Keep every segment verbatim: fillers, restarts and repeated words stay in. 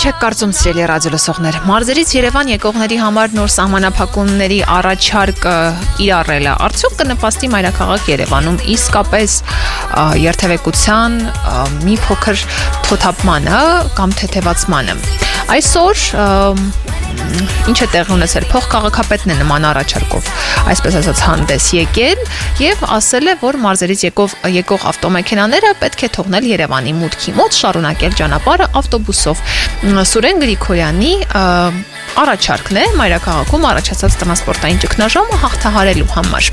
եք կարծում, սիրելի ռադիոլսողներ, մարզերից Երևան եկողների համար նոր սահմանափակումների առաջարկը իրարելը արդյոք կնպաստի մայրաքաղաք Երևանում իսկապես երթևեկության մի փոքր թոթափմանը կամ թեթևացմանը։ Այսօր ինչ է տեղի ունեցել, փոխքաղաքապետն է նման առաջարկով, այսպես ասած, հանդես եկել եւ ասել է, որ մարզերից եկող եկող ավտոմեքենաները պետք է թողնել Երևանի մուտքի մոտ, շարունակել ճանապարհը ավտոբուսով։ Սուրեն Գրիգորյանի առաջարկն է մայրաքաղաքում առաջացած տրանսպորտային ճգնաժամը հաղթահարելու համար։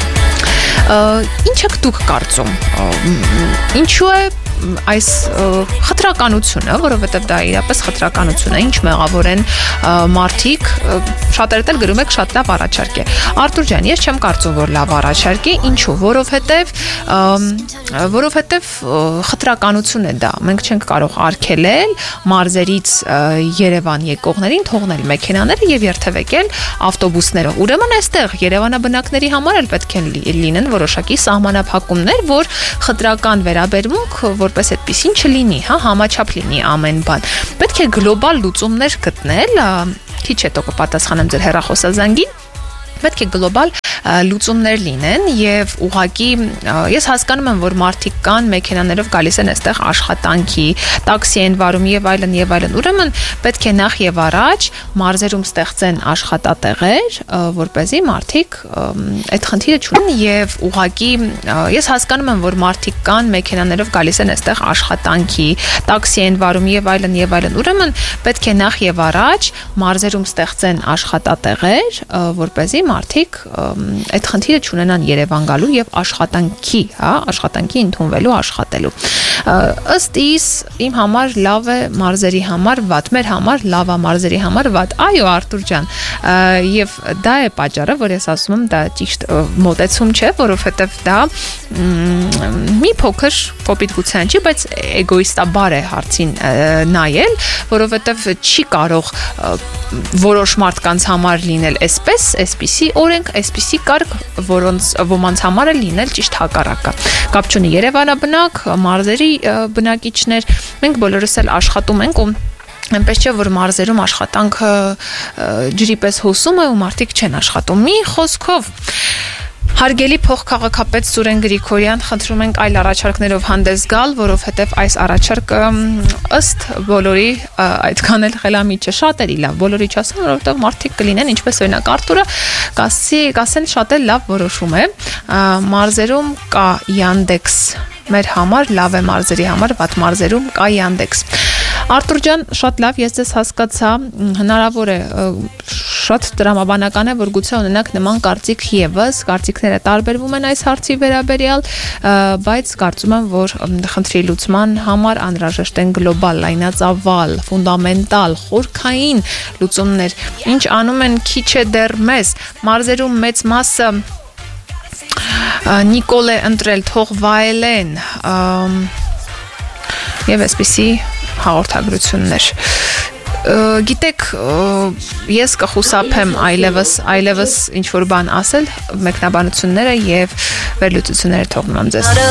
Ինչ եք դուք կարծում, ինչու է այս խտրականությունը, որովհետև դա իրապես խտրականություն է, ինչ մեղավոր են մարդիկ, շատերդ էլ գրում եք շատ լավ առաջարկ է։ Արտուր ջան, ես չեմ կարծում, որ լավ առաջարկ է, ինչու, որովհետև որովհետև խտրականություն է դա։ Մենք չենք կարող արգելել մարզերից Երևան եկողներին թողնել մեքենաները եւ երթևեկել ավտոբուսներով։ Ուրեմն այստեղ Երևանաբնակների համար էլ պետք է լինեն որոշակի սահմանափակումներ, որ խտրական վերաբերմունք որպես այդպեսին չլինի, հա, համաչափ լինի ամեն բան։ Պետք է գլոբալ լուծումներ գտնել, քիչ հետո կպատասխանեմ ձեր հեռախոսազանգին, պետք է գլոբալ լուծումներ լինեն եւ ուղղակի ես հասկանում եմ, որ մարդիկ կան մեքենաներով գալիս են այստեղ աշխատանքի, տաքսի են վարում եւ այլն եւ այլն։ Ուրեմն պետք է նախ եւ առաջ մարզերում ստեղծեն աշխատատեղեր, որպեսզի մարդիկ այդ խնդիրը չունեն եւ ուղղակի ես հասկանում եմ, որ մարդիկ կան մեքենաներով գալիս են այստեղ աշխատանքի, տաքսի են վարում եւ այլն եւ այլն։ Ուրեմն պետք է նախ եւ առաջ մարզերում ստեղծեն աշխատատեղեր, որպեսզի մարդիկ այդ խնդիրը չունենան Երևան գալու եւ աշխատանքի, հա, աշխատանքի ընդունվելու, աշխատելու։ Ըստ իս իմ համար լավ է մարզերի համար վատ, մեր համար լավ է մարզերի համար վատ։ Այո, Արտուր ջան, եւ դա է պատճառը, որ ես ասում եմ, դա ճիշտ մոտեցում չէ, որովհետեւ դա մի փոքր կոպիտ գուցան չի, բայց էգոիստաբար է հարցին նայել, որովհետեւ չի կարող որոշ մարդկանց համար լինել այսպես, այսպիսի օրենք, այսպիսի կարգ, որոնց ոմանց համար է լինել ճիշտ հակառակը։ Կապ չունի Երևանաբնակ, մարզերի բնակիչներ, մենք բոլորս էլ աշխատում ենք ու այնպես չէ, որ մարզերում աշխատանքը ջրի պես հոսում է ու մարդիկ չեն աշխատում։ Մի խոսքով Հարգելի փոխքաղաքապետ Սուրեն Գրիգորյան, խնդրում ենք այլ առաջարկներով հանդես գալ, որովհետև այս առաջարկը ըստ բոլորի այդքան էլ խելամիտ չէ, շատերի լավ, բոլորի չասեմ, որովհետև մարդիկ կլինեն, ինչպես օրինակ Արտուրը, կասի, կասեն շատ էլ լավ որոշում է։ Մարզերում կա Yandex, մեր համար լավ է մարզերի համար, վատ մարզերում կա Yandex։ Արտուր ջան, շատ լավ, ես ձեզ հասկացա, հնարավոր է, շատ տրամաբանական է, որ գուցե ունենաք նման կարծիք եւս, կարծիքները տարբերվում են այս հարցի վերաբերյալ, բայց կարծում եմ, որ խնդրի լուծման համար անհրաժեշտ են գլոբալ, լայնածավալ, ֆունդամենտալ, խորքային լուծումներ։ Ինչ անում են քիչ է դեռ մեզ, մարզերում մեծ մասը Նիկոլ է ընտրել, թող վայելեն, եւ այսպիսի հաղորդագրություններ։ Գիտեք, ես կխուսափեմ այլևս, այլևս ինչ որ բան ասել, մեկնաբանությունները եւ վերլուծությունները թողնում եմ ձեզ։